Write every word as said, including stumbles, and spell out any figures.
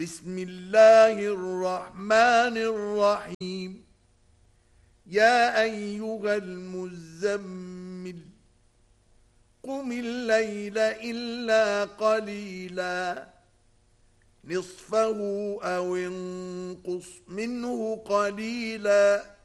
بسم الله الرحمن الرحيم. يا أيها المزمل قم الليل إلا قليلا نصفه أو انقص منه قليلا